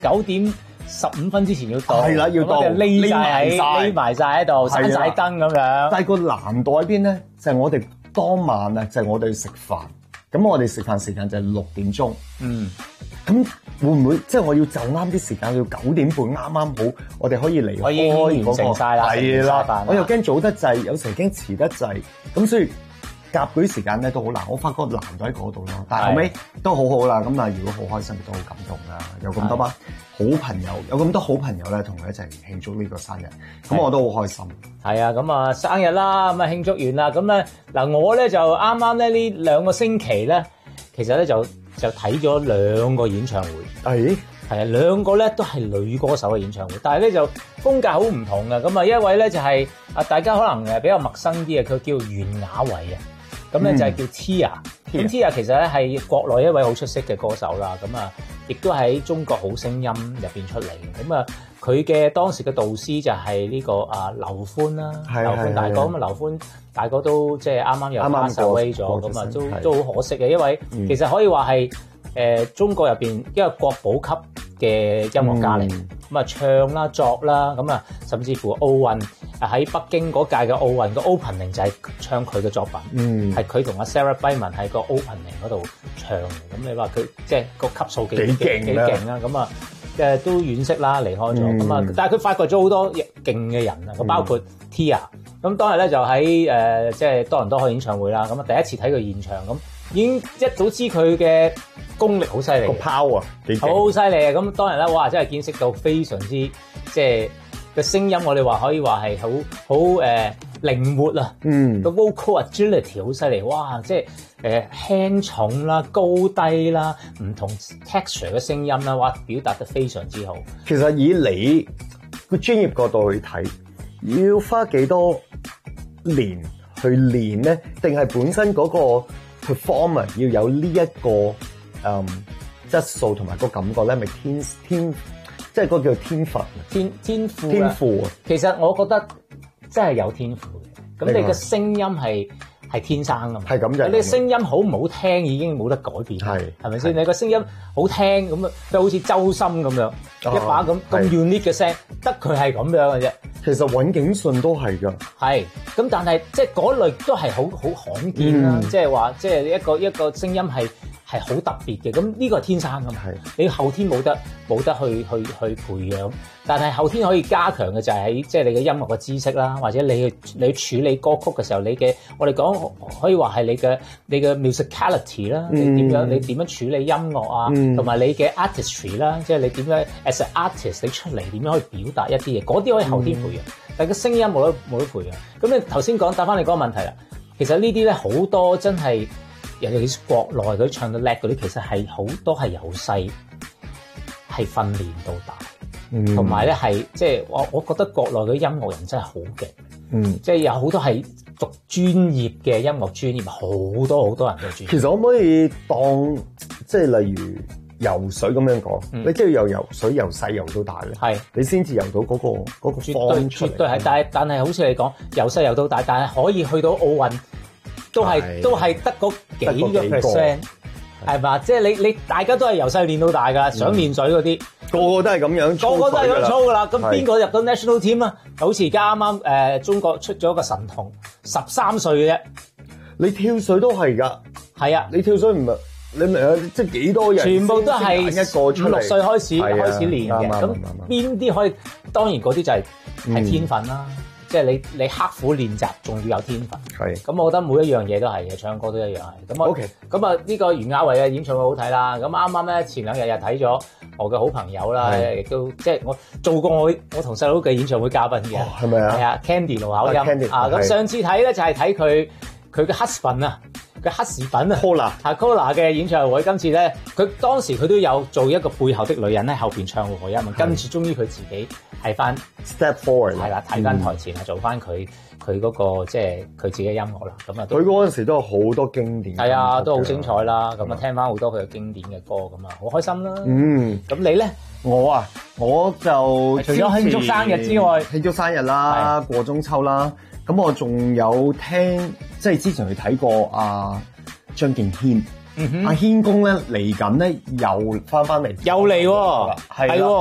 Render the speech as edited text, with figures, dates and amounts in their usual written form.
9點15分之前要到， 係啦，要到， 匿埋晒喺度，閂晒燈咁樣。 但係個難度喺邊咧？就係我哋當晚啊，就係我哋去食飯。咁我哋食飯時間就係6點鐘。咁會唔會即係我要就啱啲時間，要9點半啱啱好，我哋可以離開完成曬啦， 係啦，我又驚早得滯，有時驚遲得滯，咁所以夾嗰啲時間咧都好難。我發覺難度喺嗰度咯，但係後尾都好好啦。咁但係如果好開心，都好感動啦。有咁多班好朋友，有咁多好朋友咧，同佢一齊慶祝呢個生日，咁我都好開心。 係啊，咁啊生日啦，咁啊慶祝完啦，咁咧嗱我咧就啱啱咧呢2個星期咧，其實咧就睇咗2個演唱會。係啊，2個咧都係女歌手嘅演唱會，但係咧就風格好唔同嘅。咁啊一位咧就係大家可能比較陌生啲嘅，佢叫袁雅維啊。咁咧就係叫 Tia。咁 Tia 其實咧係國內一位好出色嘅歌手啦。咁啊，亦都喺中國好聲音入邊出嚟嘅。咁啊，佢嘅當時嘅導師就係呢個劉歡啦，劉歡大哥。咁啊，劉歡大哥都即係啱啱又 pass away 咗，咁啊都好可惜嘅，因為其實可以話係中國入邊一個國寶級嘅音樂家嚟。咁啊唱啦作啦，咁啊甚至乎奧運喺北京嗰屆嘅奧運個 opening 就係唱佢嘅作品，係佢同阿 Sarah Brightman 喺個 opening 嗰度唱嘅。咁你話佢即係個級數幾勁啦，咁啊都惋惜啦，離開咗。咁啊，但係佢發掘咗好多勁嘅人啊，咁包括 Tia。咁當日咧就喺即係多倫多開演唱會啦。咁啊第一次睇佢現場，咁已經一早知佢嘅功力好犀利，個 power 幾勁，好犀利啊！咁當日咧，哇，真係見識到非常之即係個聲音，我哋話可以話係好靈活啊！個 vocal agility 好犀利，哇！即係輕重啦、高低啦、唔同 texture 嘅聲音啦，哇！表達得非常之好。 其實以你個專業角度去睇，要花幾多年去練咧？定係本身嗰個 performer 要有呢一個質素同埋個感覺咧？咪天即係嗰個叫天賦天賦啊！其實我覺得真係有天賦嘅。咁你嘅聲音係天生㗎嘛？係咁就你聲音好唔好聽已經冇得改變，係咪先？你個聲音好聽咁啊，就好似周深咁樣一把咁 unique 嘅聲，得佢係咁樣嘅啫。其實尹景順都係㗎，係咁，但係即係嗰類都係好罕見啦。即係話，即係一個聲音係好特別嘅。咁呢個係天生㗎嘛，你後天冇得去培養，但係後天可以加強嘅就係喺即係你嘅音樂嘅知識啦，或者你處理歌曲嘅時候，你嘅我哋講可以話係你嘅 musicality 啦，你點樣處理音樂啊，同埋你嘅 artistry 啦，即係你點樣 as an artist 你出嚟點樣可以表達一啲嘢，嗰啲可以後天培養，但係個聲音冇得培養。咁你頭先答翻你嗰個問題啦，其實呢啲咧好多真係尤其是國內嗰啲唱得叻嗰啲，其實係好多係由細係訓練到大，同埋咧係即係我覺得國內嗰啲音樂人真係好勁，即係有好多係讀專業嘅音樂專業，好多人都專業。其實可唔可以當即係例如游水咁樣講，你即係游水由細游到大嘅，係你先至游到嗰個方出嚟。絕對係，但係好似你講由細游到大，但係可以去到奧運都係得嗰幾個 percent。係嘛？即係你大家都係由細練到大㗎，想練水嗰啲，個個都係咁樣，個個都係咁操㗎啦。咁邊個入到 national team 啊？好似而家啱啱中國出咗一個神童，13歲嘅啫。你跳水都係㗎，係啊！你跳水唔係你明啊？即係幾多人？全部都係一個出嚟5、6歲開始練嘅。咁邊啲可以？當然嗰啲就係天分啦。即係你刻苦練習，仲要有天分。係，咁我覺得每一樣嘢都係嘅，唱歌都一樣係。咁 OK，咁啊呢個袁雅維嘅演唱會好睇啦。咁啱啱咧前2日又睇咗我嘅好朋友啦，亦都即係我做過我同細佬嘅演唱會嘉賓嘅。係咪啊？係啊 ，Candy 盧巧音啊。咁上次睇咧就係睇佢嘅 husband 啊。嘅黑士品啊 Cola 嘅演唱會，今次咧佢當時佢都有做一個背後的女人喺後邊唱和音啊，跟住終於佢自己係翻 step forward 係啦，睇翻台前啊，做翻佢嗰個即係佢自己嘅音樂啦，咁啊佢嗰陣時都有好多經典，係啊，都好精彩啦，咁啊聽翻好多佢嘅經典嘅歌，咁啊好開心啦。咁你咧？我就除咗慶祝生日之外，慶祝生日啦，過中秋啦。咁我仲有聽，即係之前去睇過張敬軒阿軒公咧嚟緊咧又翻嚟， 又嚟喎，係喎。